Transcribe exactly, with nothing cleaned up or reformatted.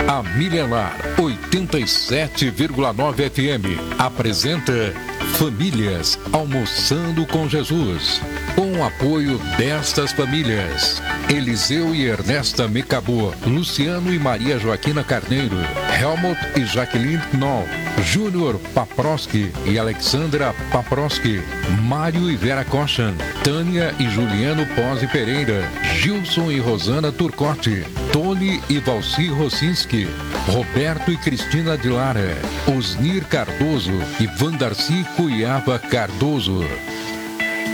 A Milenar oitenta e sete vírgula nove F M apresenta Famílias Almoçando com Jesus, com o apoio destas famílias: Eliseu e Ernesta Mecabô, Luciano e Maria Joaquina Carneiro, Helmut e Jaqueline Knoll, Júnior Paproski e Alexandra Paproski, Mário e Vera Kochan, Tânia e Juliano Pose Pereira, Gilson e Rosana Turcotti, Tony e Valci Rosinski, Roberto e Cristina de Lara, Osnir Cardoso e Vandarci Cuiaba Cardoso.